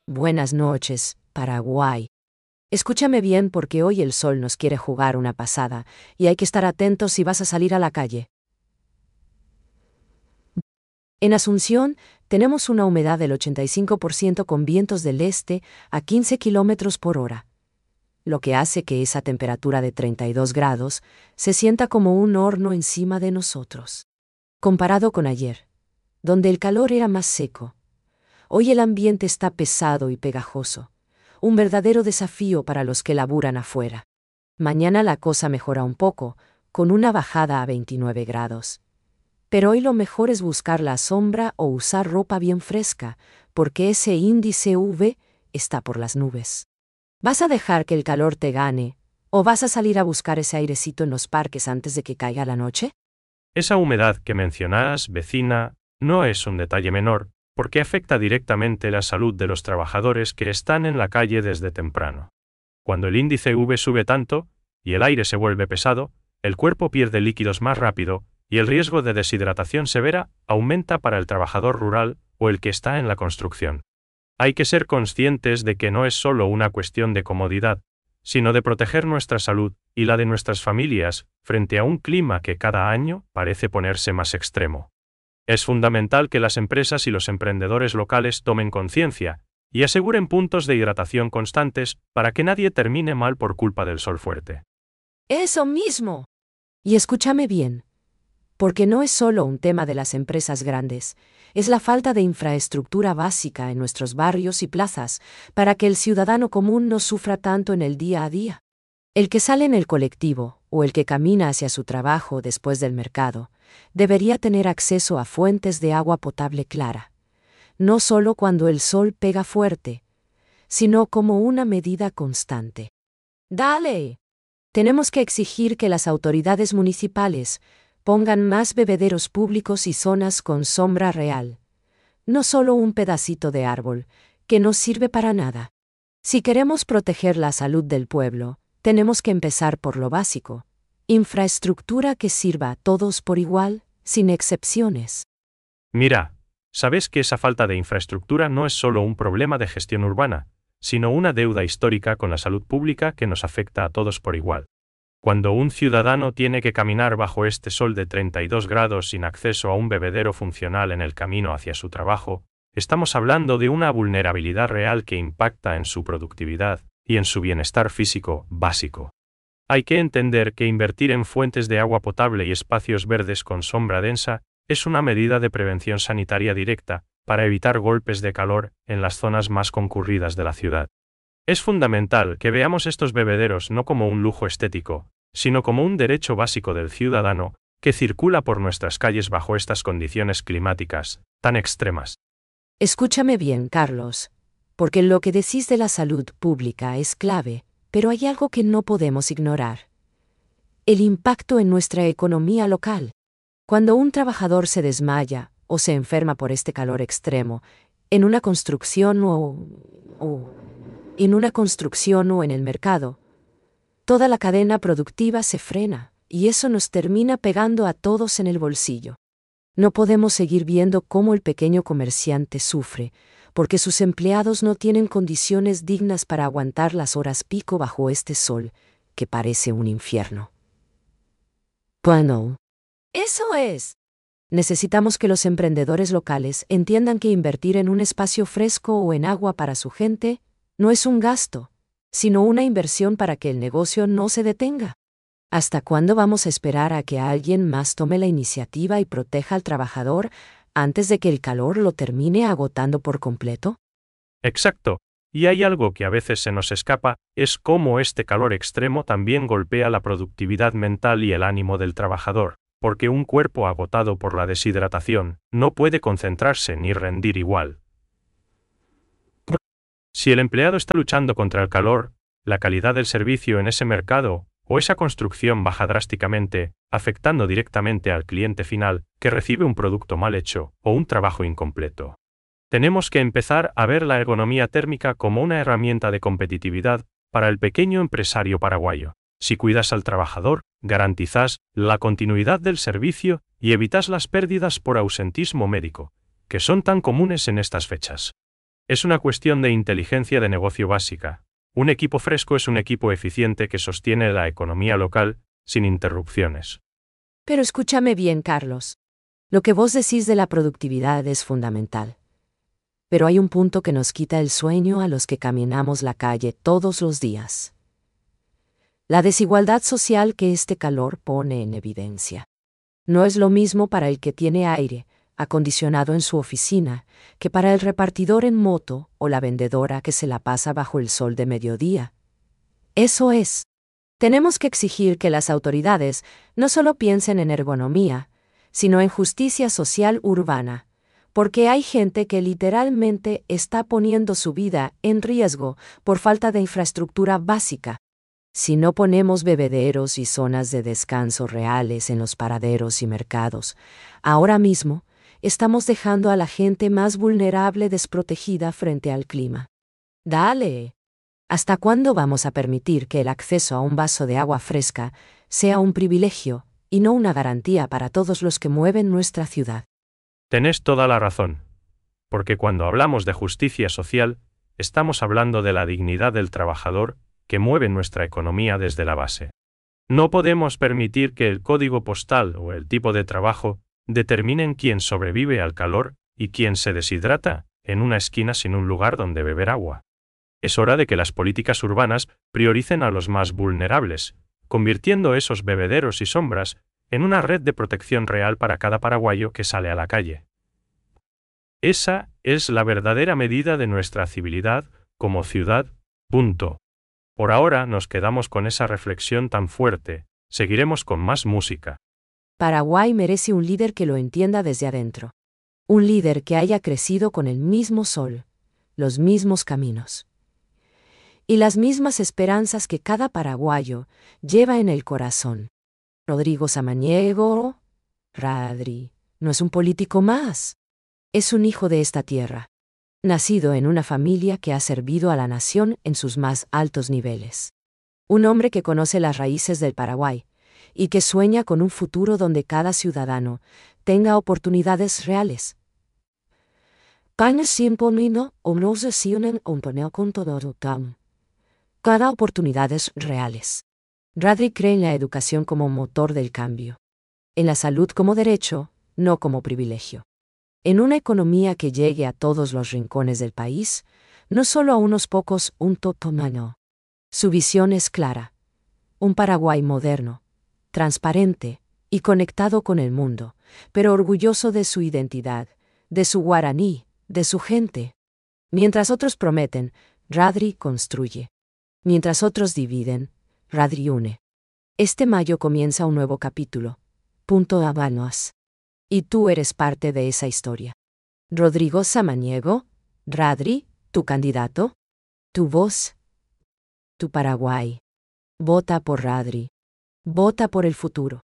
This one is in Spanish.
Buenas noches, Paraguay. Escúchame bien porque hoy el sol nos quiere jugar una pasada, y hay que estar atentos si vas a salir a la calle. En Asunción, tenemos una humedad del 85% con vientos del este a 15 kilómetros por hora, lo que hace que esa temperatura de 32 grados se sienta como un horno encima de nosotros. Comparado con ayer, donde el calor era más seco, hoy el ambiente está pesado y pegajoso, un verdadero desafío para los que laburan afuera. Mañana la cosa mejora un poco, con una bajada a 29 grados. Pero hoy lo mejor es buscar la sombra o usar ropa bien fresca, porque ese índice UV está por las nubes. ¿Vas a dejar que el calor te gane, o vas a salir a buscar ese airecito en los parques antes de que caiga la noche? Esa humedad que mencionas, vecina, no es un detalle menor, porque afecta directamente la salud de los trabajadores que están en la calle desde temprano. Cuando el índice UV sube tanto, y el aire se vuelve pesado, el cuerpo pierde líquidos más rápido, y el riesgo de deshidratación severa aumenta para el trabajador rural o el que está en la construcción. Hay que ser conscientes de que no es solo una cuestión de comodidad, sino de proteger nuestra salud y la de nuestras familias frente a un clima que cada año parece ponerse más extremo. Es fundamental que las empresas y los emprendedores locales tomen conciencia y aseguren puntos de hidratación constantes para que nadie termine mal por culpa del sol fuerte. ¡Eso mismo! Y escúchame bien, porque no es solo un tema de las empresas grandes, es la falta de infraestructura básica en nuestros barrios y plazas para que el ciudadano común no sufra tanto en el día a día. El que sale en el colectivo o el que camina hacia su trabajo después del mercado debería tener acceso a fuentes de agua potable clara, no solo cuando el sol pega fuerte, sino como una medida constante. ¡Dale! Tenemos que exigir que las autoridades municipales pongan más bebederos públicos y zonas con sombra real, no solo un pedacito de árbol, que no sirve para nada. Si queremos proteger la salud del pueblo, tenemos que empezar por lo básico: infraestructura que sirva a todos por igual, sin excepciones. Mira, ¿sabes que esa falta de infraestructura no es solo un problema de gestión urbana, sino una deuda histórica con la salud pública que nos afecta a todos por igual? Cuando un ciudadano tiene que caminar bajo este sol de 32 grados sin acceso a un bebedero funcional en el camino hacia su trabajo, estamos hablando de una vulnerabilidad real que impacta en su productividad y en su bienestar físico básico. Hay que entender que invertir en fuentes de agua potable y espacios verdes con sombra densa es una medida de prevención sanitaria directa para evitar golpes de calor en las zonas más concurridas de la ciudad. Es fundamental que veamos estos bebederos no como un lujo estético, sino como un derecho básico del ciudadano que circula por nuestras calles bajo estas condiciones climáticas tan extremas. Escúchame bien, Carlos, porque lo que decís de la salud pública es clave, pero hay algo que no podemos ignorar: el impacto en nuestra economía local. Cuando un trabajador se desmaya o se enferma por este calor extremo, en una construcción o en el mercado, toda la cadena productiva se frena, y eso nos termina pegando a todos en el bolsillo. No podemos seguir viendo cómo el pequeño comerciante sufre, porque sus empleados no tienen condiciones dignas para aguantar las horas pico bajo este sol, que parece un infierno. Bueno, eso es. Necesitamos que los emprendedores locales entiendan que invertir en un espacio fresco o en agua para su gente no es un gasto, sino una inversión para que el negocio no se detenga. ¿Hasta cuándo vamos a esperar a que alguien más tome la iniciativa y proteja al trabajador antes de que el calor lo termine agotando por completo? Exacto, y hay algo que a veces se nos escapa, es cómo este calor extremo también golpea la productividad mental y el ánimo del trabajador, porque un cuerpo agotado por la deshidratación no puede concentrarse ni rendir igual. Si el empleado está luchando contra el calor, la calidad del servicio en ese mercado o esa construcción baja drásticamente, afectando directamente al cliente final, que recibe un producto mal hecho o un trabajo incompleto. Tenemos que empezar a ver la ergonomía térmica como una herramienta de competitividad para el pequeño empresario paraguayo. Si cuidas al trabajador, garantizas la continuidad del servicio y evitas las pérdidas por ausentismo médico, que son tan comunes en estas fechas. Es una cuestión de inteligencia de negocio básica. Un equipo fresco es un equipo eficiente que sostiene la economía local sin interrupciones. Pero escúchame bien, Carlos. Lo que vos decís de la productividad es fundamental. Pero hay un punto que nos quita el sueño a los que caminamos la calle todos los días. La desigualdad social que este calor pone en evidencia. No es lo mismo para el que tiene aire acondicionado en su oficina que para el repartidor en moto o la vendedora que se la pasa bajo el sol de mediodía. Eso es. Tenemos que exigir que las autoridades no solo piensen en ergonomía, sino en justicia social urbana, porque hay gente que literalmente está poniendo su vida en riesgo por falta de infraestructura básica. Si no ponemos bebederos y zonas de descanso reales en los paraderos y mercados, ahora mismo estamos dejando a la gente más vulnerable desprotegida frente al clima. Dale. ¿Hasta cuándo vamos a permitir que el acceso a un vaso de agua fresca sea un privilegio y no una garantía para todos los que mueven nuestra ciudad? Tenés toda la razón. Porque cuando hablamos de justicia social, estamos hablando de la dignidad del trabajador que mueve nuestra economía desde la base. No podemos permitir que el código postal o el tipo de trabajo determinen quién sobrevive al calor y quién se deshidrata en una esquina sin un lugar donde beber agua. Es hora de que las políticas urbanas prioricen a los más vulnerables, convirtiendo esos bebederos y sombras en una red de protección real para cada paraguayo que sale a la calle. Esa es la verdadera medida de nuestra civilidad como ciudad. Punto. Por ahora nos quedamos con esa reflexión tan fuerte. Seguiremos con más música. Paraguay merece un líder que lo entienda desde adentro. Un líder que haya crecido con el mismo sol, los mismos caminos y las mismas esperanzas que cada paraguayo lleva en el corazón. Rodrigo Samaniego, Radri, no es un político más. Es un hijo de esta tierra, nacido en una familia que ha servido a la nación en sus más altos niveles. Un hombre que conoce las raíces del Paraguay y que sueña con un futuro donde cada ciudadano tenga oportunidades reales. Cada oportunidades reales. Radri cree en la educación como motor del cambio. En la salud como derecho, no como privilegio. En una economía que llegue a todos los rincones del país, no solo a unos pocos, un totomano. Su visión es clara. Un Paraguay moderno, transparente y conectado con el mundo, pero orgulloso de su identidad, de su guaraní, de su gente. Mientras otros prometen, Radri construye. Mientras otros dividen, Radri une. Este mayo comienza un nuevo capítulo. Punto Habanos. Y tú eres parte de esa historia. Rodrigo Samaniego, Radri, tu candidato, tu voz, tu Paraguay. Vota por Radri. Vota por el futuro.